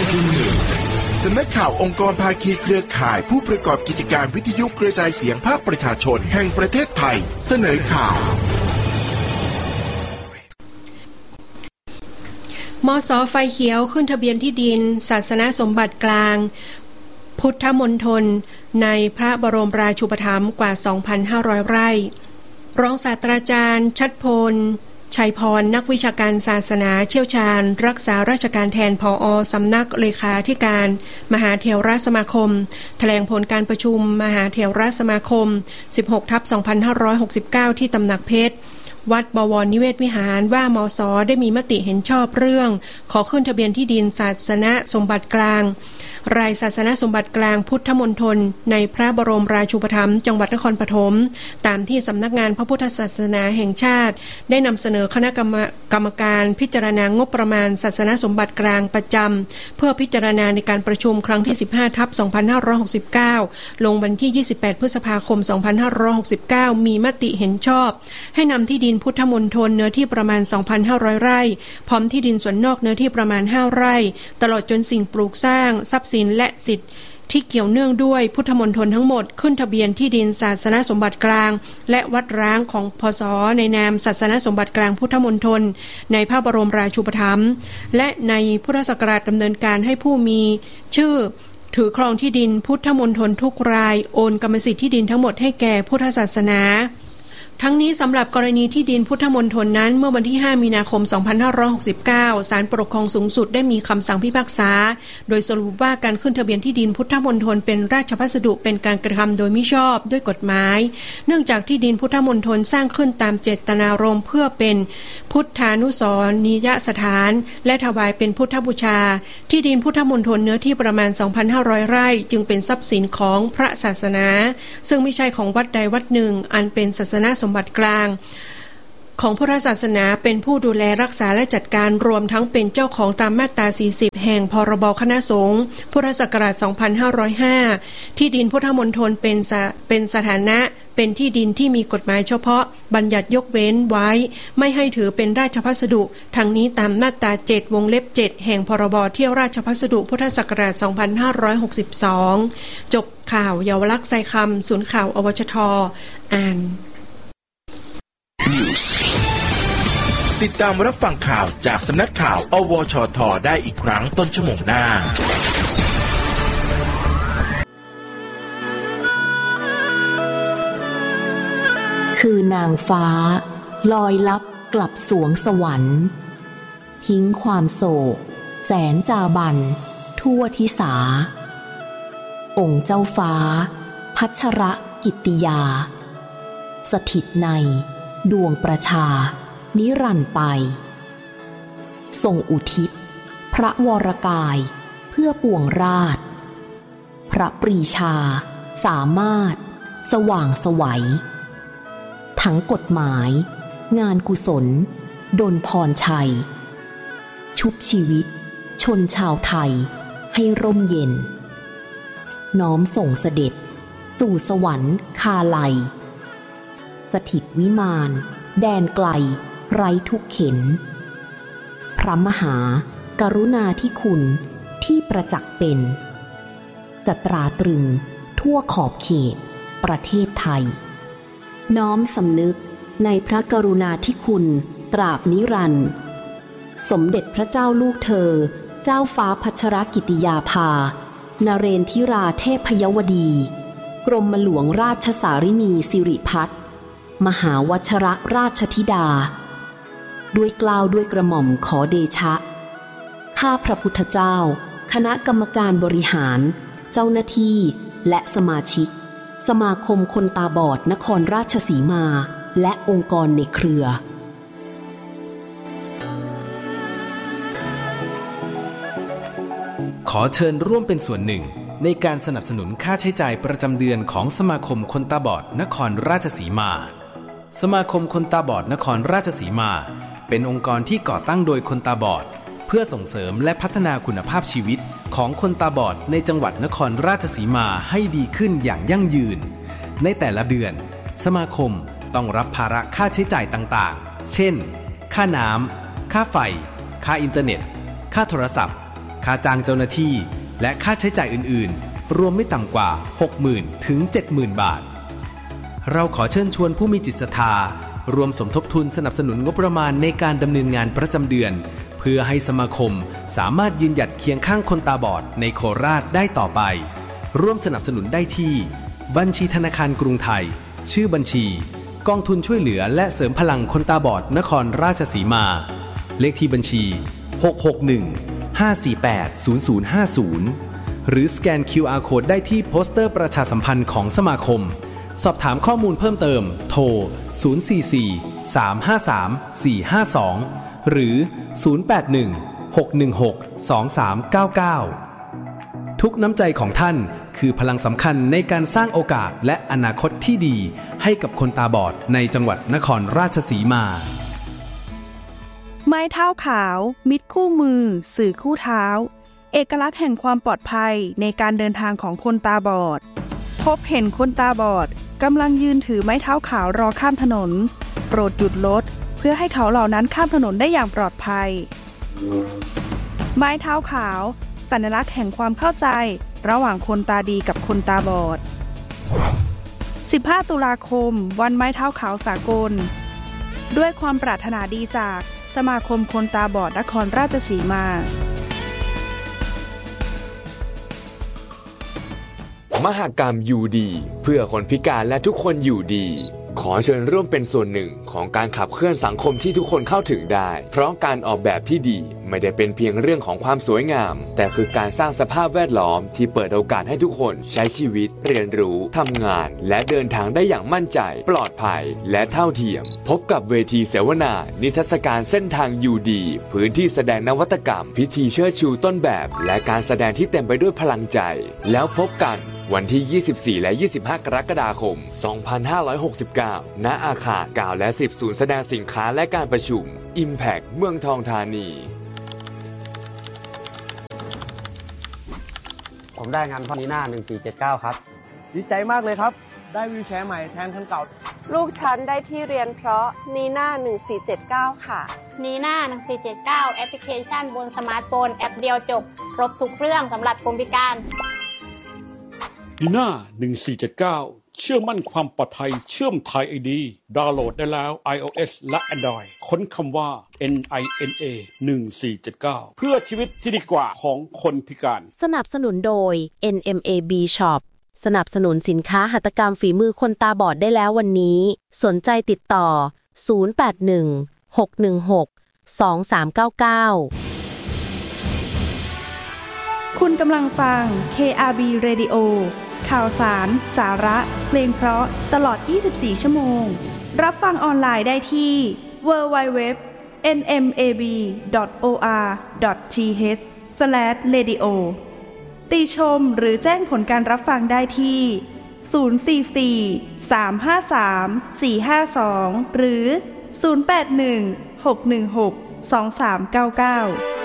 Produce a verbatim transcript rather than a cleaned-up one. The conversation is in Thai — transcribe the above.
จุดหนึ่งสำนักข่าวองค์กรภาคีเครือข่ายผู้ประกอบกิจการวิทยุกระจายเสียงภาคประชาชนแห่งประเทศไทยเสนอข่าวมส.ไฟเขียวขึ้นทะเบียนที่ดินศาสนสมบัติกลางพุทธมณฑลในพระบรมราชูปถัมภ์กว่า สองพันห้าร้อย ไร่รองศาสตราจารย์ชัดพลชัยพรนักวิชาการศาสนาเชี่ยวชาญรักษาราชการแทนผอ.สำนักเลขาธิการมหาเถรสมาคมแถลงผลการประชุมมหาเถรสมาคม สิบหกทับสองพันห้าร้อยหกสิบเก้า ที่ตำหนักเพชรวัดบวรนิเวศวิหารว่ามส.ได้มีมติเห็นชอบเรื่องขอขึ้นทะเบียนที่ดินศาสนสมบัติกลางรายศาสนสมบัติกลางพุทธมณฑลในพระบรมราชูปถัมภ์จังหวัดนครปฐมตามที่สำนักงานพระพุทธศาสนาแห่งชาติได้นำเสนอคณะกรรมกรรมการพิจารณางบประมาณศาสนสมบัติกลางประจำเพื่อพิจารณาในการประชุมครั้งที่ สิบห้าทับสองพันห้าร้อยหกสิบเก้า ลงวันที่ ยี่สิบแปดพฤษภาคมสองพันห้าร้อยหกสิบเก้ามีมติเห็นชอบให้นำที่ดินพุทธมณฑลเนื้อที่ประมาณ สองพันห้าร้อย ไร่พร้อมที่ดินส่วนนอกเนื้อที่ประมาณห้าไร่ตลอดจนสิ่งปลูกสร้างทรัพย์สินและสิทธิที่เกี่ยวเนื่องด้วยพุทธมณฑลทั้งหมดขึ้นทะเบียนที่ดินศาสนสมบัติกลางและวัดร้างของพศในนามศาสนสมบัติกลางพุทธมณฑลในพระบรมราชูปถัมภ์และในพุทธศักราชดำเนินการให้ผู้มีชื่อถือครองที่ดินพุทธมณฑลทุกรายโอนกรรมสิทธิ์ที่ดินทั้งหมดให้แก่พุทธศาสนาทั้งนี้สำหรับกรณีที่ดินพุทธมณฑลนั้นเมื่อวันที่ห้ามีนาคมสองพันห้าร้อยหกสิบเก้าศาลปกครองสูงสุดได้มีคำสั่งพิพากษาโดยสรุปว่าการขึ้นทะเบียนที่ดินพุทธมณฑลเป็นราชพัสดุเป็นการกระทำโดยมิชอบด้วยกฎหมายเนื่องจากที่ดินพุทธมณฑลสร้างขึ้นตามเจตนารมณ์เพื่อเป็นพุทธานุสรณียสถานและถวายเป็นพุทธบูชาที่ดินพุทธมณฑลเนื้อที่ประมาณ สองพันห้าร้อย ไร่จึงเป็นทรัพย์สินของพระศาสนาซึ่งไม่ใช่ของวัดใดวัดหนึ่งอันเป็นศาสนสมบัติกลางของพุทธศาสนาเป็นผู้ดูแลรักษาและจัดการรวมทั้งเป็นเจ้าของตามมาตราสี่สิบแห่งพรบคณะสงฆ์พุทธศักราชสองพันห้าร้อยห้าที่ดินพุทธมณฑลเป็นเป็นสถานะเป็นที่ดินที่มีกฎหมายเฉพาะบัญญัติยกเว้นไว้ไม่ให้ถือเป็นราชพัสดุทั้งนี้ตามมาตราเจ็ดวงเล็บเจ็ดแห่งพรบเที่ยวราชพัสดุพุทธศักราชสองพันห้าร้อยหกสิบสองจบข่าวเยาวลักษณ์ไซคำศูนย์ข่าวอวชทอ่านติดตามรับฟังข่าวจากสำนักข่าวอวชทได้อีกครั้งต้นชั่วโมงหน้าคือนางฟ้าลอยลับกลับสวงสวรรค์ทิ้งความโศกแสนจาบันทั่วทิสาองค์เจ้าฟ้าพัชรกิตติยาสถิตในดวงประชานิรันดร์ไปทรงอุทิศพระวรกายเพื่อปวงราชพระปรีชาสามารถสว่างไสวทั้งกฎหมายงานกุศลดลพรชัยชุบชีวิตชนชาวไทยให้ร่มเย็นน้อมส่งเสด็จสู่สวรรค์คาไลสถิตวิมานแดนไกลไร้ทุกเข็ญพระมหากรุณาธิคุณที่ประจักษ์เป็นจะตราตรึงทั่วขอบเขตประเทศไทยน้อมสำนึกในพระกรุณาธิคุณตราบนิรันดร์สมเด็จพระเจ้าลูกเธอเจ้าฟ้าพัชรกิติยาภานเรนทิราเทพยวดีกรมหลวงราชสารินีสิริพัฒน์มหาวชรราชธิดาด้วยเกล้าด้วยกระหม่อมขอเดชะข้าพระพุทธเจ้าคณะกรรมการบริหารเจ้าหน้าที่และสมาชิกสมาคมคนตาบอดนครราชสีมาและองค์กรในเครือขอเชิญร่วมเป็นส่วนหนึ่งในการสนับสนุนค่าใช้จ่ายประจำเดือนของสมาคมคนตาบอดนครราชสีมาสมาคมคนตาบอดนครราชสีมาเป็นองค์กรที่ก่อตั้งโดยคนตาบอดเพื่อส่งเสริมและพัฒนาคุณภาพชีวิตของคนตาบอดในจังหวัดนครราชสีมาให้ดีขึ้นอย่างยั่งยืนในแต่ละเดือนสมาคมต้องรับภาระค่าใช้จ่ายต่างๆเช่นค่าน้ำค่าไฟค่าอินเทอร์เน็ตค่าโทรศัพท์ค่าจ้างเจ้าหน้าที่และค่าใช้จ่ายอื่นๆรวมไม่ต่ำกว่า หกหมื่น ถึง เจ็ดหมื่น บาทเราขอเชิญชวนผู้มีจิตศรัทธารวมสมทบทุนสนับสนุนงบประมาณในการดำเนินงานประจำเดือนเพื่อให้สมาคมสามารถยืนหยัดเคียงข้างคนตาบอดในโคราชได้ต่อไปร่วมสนับสนุนได้ที่บัญชีธนาคารกรุงไทยชื่อบัญชีกองทุนช่วยเหลือและเสริมพลังคนตาบอดนครราชสีมาเลขที่บัญชีหก หก หนึ่ง ห้า สี่ แปด ศูนย์ ศูนย์ ห้า ศูนย์หรือสแกน คิว อาร์ Code ได้ที่โปสเตอร์ประชาสัมพันธ์ของสมาคมสอบถามข้อมูลเพิ่มเติมโทรศูนย์ สี่ สี่ สาม ห้า สาม สี่ ห้า สองหรือศูนย์ แปด หนึ่ง หก หนึ่ง หก สอง สาม เก้า เก้าทุกน้ำใจของท่านคือพลังสำคัญในการสร้างโอกาสและอนาคตที่ดีให้กับคนตาบอดในจังหวัดนครราชสีมาไม้เท้าขาวมิตรคู่มือสื่อคู่เท้าเอกลักษณ์แห่งความปลอดภัยในการเดินทางของคนตาบอดพบเห็นคนตาบอดกำลังยืนถือไม้เท้าขาวรอข้ามถนนโปรดหยุดรถเพื่อให้เขาเหล่านั้นข้ามถนนได้อย่างปลอดภัยไม้เท้าขาวสัญลักษณ์แห่งความเข้าใจระหว่างคนตาดีกับคนตาบอดสิบห้าตุลาคมวันไม้เท้าขาวสากลด้วยความปรารถนาดีจากสมาคมคนตาบอดนครราชสีมามหกรรมอยู่ดีเพื่อคนพิการและทุกคนอยู่ดีขอเชิญร่วมเป็นส่วนหนึ่งของการขับเคลื่อนสังคมที่ทุกคนเข้าถึงได้เพราะการออกแบบที่ดีไม่ได้เป็นเพียงเรื่องของความสวยงามแต่คือการสร้างสภาพแวดล้อมที่เปิดโอกาสให้ทุกคนใช้ชีวิตเรียนรู้ทำงานและเดินทางได้อย่างมั่นใจปลอดภัยและเท่าเทียมพบกับเวทีเสวนานิทรรศการเส้นทางอยู่ดีพื้นที่แสดงนวัตกรรมพิธีเชิดชูต้นแบบและการแสดงที่เต็มไปด้วยพลังใจแล้วพบกันวันที่ยี่สิบสี่และยี่สิบห้ากรกฎาคมสองพันห้าร้อยหกสิบเก้าณอาคารเก้าและสิบศูนย์แสดงสินค้าและการประชุม Impact เมืองทองธานีผมได้งานพอนีน่าหนึ่งสี่เจ็ดเก้าครับดีใจมากเลยครับได้วีลแชร์ใหม่แทนคันเก่าลูกฉันได้ที่เรียนเพราะนีน่าหนึ่งสี่เจ็ดเก้าค่ะนีน่าหนึ่งสี่เจ็ดเก้าแอปพลิเคชันบนสมาร์ทโฟนแอปเดียวจบครบทุกเครื่องสำหรับคนพิการนีน่าหนึ่งสี่เจ็ดเก้าเชื่อมั่นความปลอดภัยเชื่อมไทย ไอ ดี ดาวน์โหลดได้แล้ว iOS และ Android ค้นคำว่า เอ็น ไอ เอ็น เอ หนึ่งสี่เจ็ดเก้า เพื่อชีวิตที่ดีกว่าของคนพิการสนับสนุนโดย เอ็น เอ็ม เอ บี Shop สนับสนุนสินค้าหัตถกรรมฝีมือคนตาบอดได้แล้ววันนี้สนใจติดต่อศูนย์ แปด หนึ่ง หก หนึ่ง หก สอง สาม เก้า เก้าคุณกำลังฟัง เค อาร์ บี Radio ข่าวสาร สาระเพลงเพราะตลอดยี่สิบสี่ชั่วโมงรับฟังออนไลน์ได้ที่ ดับเบิลยู ดับเบิลยู ดับเบิลยู ดอท เอ็น เอ็ม เอ บี ดอท โอ อาร์ ดอท ที เอช สแลช เรดิโอ ติชมหรือแจ้งผลการรับฟังได้ที่ศูนย์ สี่ สี่ สาม ห้า สาม สี่ ห้า สองหรือศูนย์ แปด หนึ่ง หก หนึ่ง หก สอง สาม เก้า เก้า